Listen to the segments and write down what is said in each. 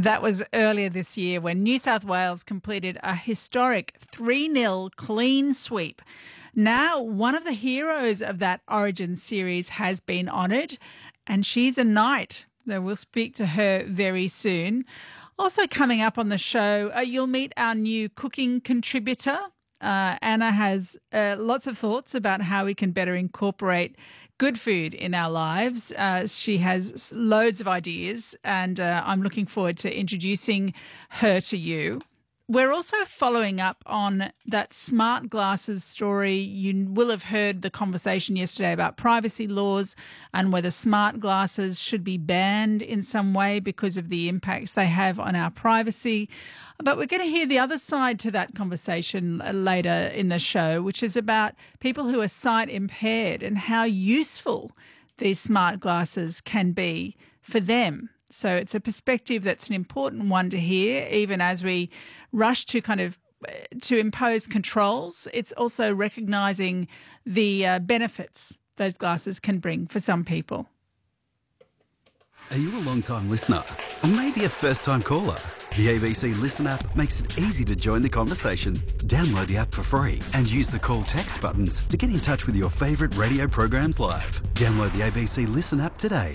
That was earlier this year when New South Wales completed a historic 3-0 clean sweep. Now, one of the heroes of that Origin series has been honoured, and she's a Knight. So we'll speak to her very soon. Also coming up on the show, you'll meet our new cooking contributor. Anna has lots of thoughts about how we can better incorporate good food in our lives. She has loads of ideas, and I'm looking forward to introducing her to you. We're also following up on that smart glasses story. You will have heard the conversation yesterday about privacy laws and whether smart glasses should be banned in some way because of the impacts they have on our privacy. But we're going to hear the other side to that conversation later in the show, which is about people who are sight impaired and how useful these smart glasses can be for them. So it's a perspective that's an important one to hear, even as we rush to to impose controls. It's also recognising the benefits those glasses can bring for some people. Are you a long-time listener? Or maybe a first-time caller? The ABC Listen app makes it easy to join the conversation. Download the app for free and use the call text buttons to get in touch with your favourite radio programs live. Download the ABC Listen app today.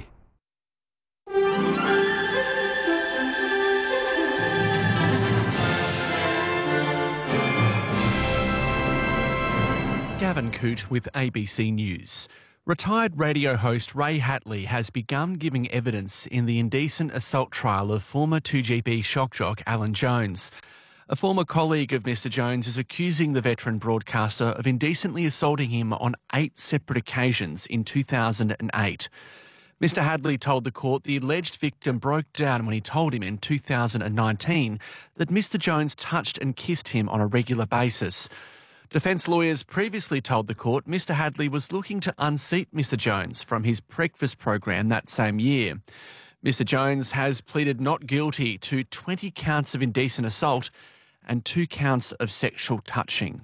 Gavin Coote with ABC News. Retired radio host Ray Hatley has begun giving evidence in the indecent assault trial of former 2GB shock jock Alan Jones. A former colleague of Mr Jones is accusing the veteran broadcaster of indecently assaulting him on 8 separate occasions in 2008. Mr Hadley told the court the alleged victim broke down when he told him in 2019 that Mr Jones touched and kissed him on a regular basis. Defence lawyers previously told the court Mr Hadley was looking to unseat Mr Jones from his breakfast program that same year. Mr Jones has pleaded not guilty to 20 counts of indecent assault and 2 counts of sexual touching.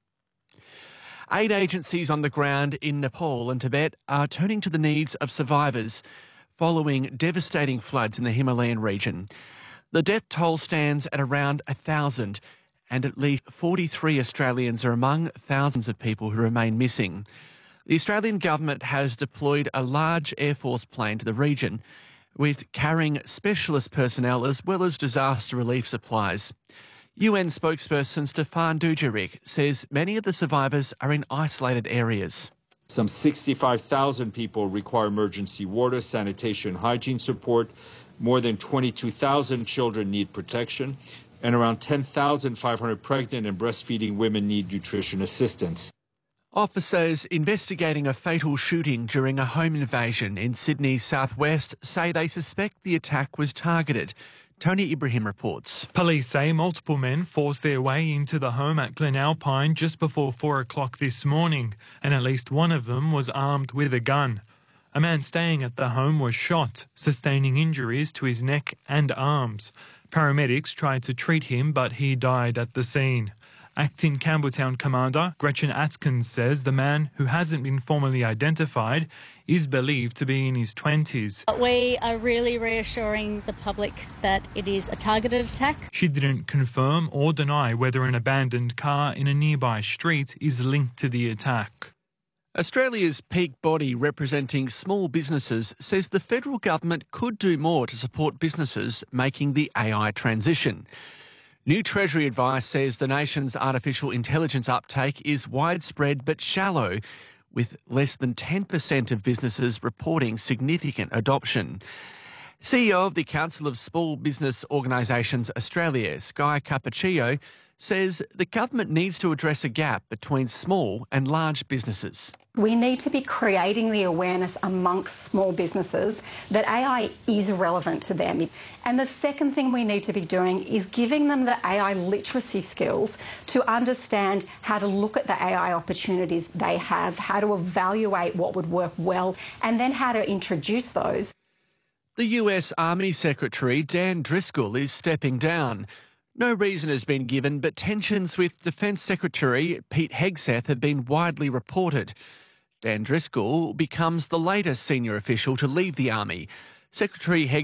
Aid agencies on the ground in Nepal and Tibet are turning to the needs of survivors following devastating floods in the Himalayan region. The death toll stands at around 1,000. And at least 43 Australians are among thousands of people who remain missing. The Australian government has deployed a large Air Force plane to the region with carrying specialist personnel as well as disaster relief supplies. UN spokesperson Stefan Dujarric says many of the survivors are in isolated areas. Some 65,000 people require emergency water, sanitation, hygiene support. More than 22,000 children need protection. And around 10,500 pregnant and breastfeeding women need nutrition assistance. Officers investigating a fatal shooting during a home invasion in Sydney's southwest say they suspect the attack was targeted. Tony Ibrahim reports. Police say multiple men forced their way into the home at Glenalpine just before 4 o'clock this morning, and at least one of them was armed with a gun. A man staying at the home was shot, sustaining injuries to his neck and arms. Paramedics tried to treat him, but he died at the scene. Acting Campbelltown Commander Gretchen Atkins says the man, who hasn't been formally identified, is believed to be in his 20s. We are really reassuring the public that it is a targeted attack. She didn't confirm or deny whether an abandoned car in a nearby street is linked to the attack. Australia's peak body representing small businesses says the federal government could do more to support businesses making the AI transition. New Treasury advice says the nation's artificial intelligence uptake is widespread but shallow, with less than 10% of businesses reporting significant adoption. CEO of the Council of Small Business Organisations Australia, Sky Cappuccio, says the government needs to address a gap between small and large businesses. We need to be creating the awareness amongst small businesses that AI is relevant to them. And the second thing we need to be doing is giving them the AI literacy skills to understand how to look at the AI opportunities they have, how to evaluate what would work well, and then how to introduce those. The US Army Secretary Dan Driscoll is stepping down. No reason has been given, but tensions with Defence Secretary Pete Hegseth have been widely reported. Dan Driscoll becomes the latest senior official to leave the Army. Secretary Hegseth